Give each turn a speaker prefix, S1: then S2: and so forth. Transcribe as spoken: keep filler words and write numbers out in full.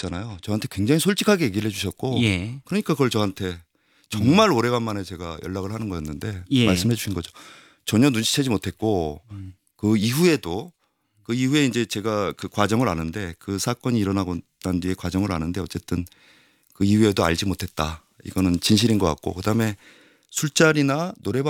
S1: 있잖아요. 저한테 굉장히 솔직하게 얘기를 해 주셨고
S2: 예.
S1: 그러니까 그걸 저한테 정말 음. 오래간만에 제가 연락을 하는 거였는데
S2: 예.
S1: 말씀해 주신 거죠. 전혀 눈치채지 못했고
S2: 음.
S1: 그 이후에도 그 이후에 이제 제가 그 과정을 아는데 그 사건이 일어나고 난 뒤에 과정을 아는데 어쨌든 그 이후에도 알지 못했다. 이거는 진실인 것 같고 그다음에 술자리나 노래방